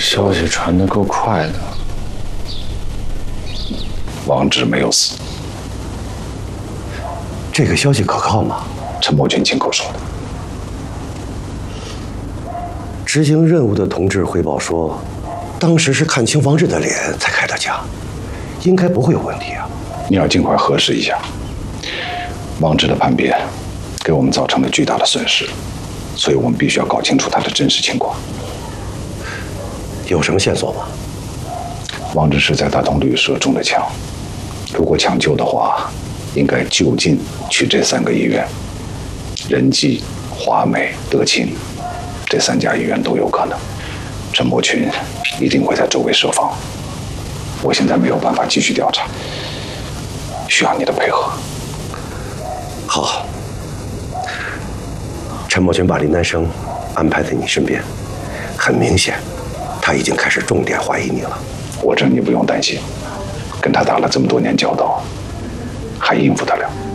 消息传得够快的。 王志没有死。 这个消息可靠吗？ 陈默群亲口说的。 执行任务的同志汇报说，当时是看清王志的脸才开的枪，应该不会有问题啊。 你要尽快核实一下。王志的叛变给我们造成了巨大的损失，所以我们必须要搞清楚他的真实情况。 有什么线索吗？ 王志是在大同旅社中的枪，如果抢救的话，应该就近去这3个医院，仁济、华美、德勤，这3家医院都有可能。陈默群一定会在周围设防。我现在没有办法继续调查，需要你的配合。 好，陈默群把林南生安排在你身边，很明显，他已经开始重点怀疑你了。 我这你不用担心，跟他打了这么多年交道，还应付得了。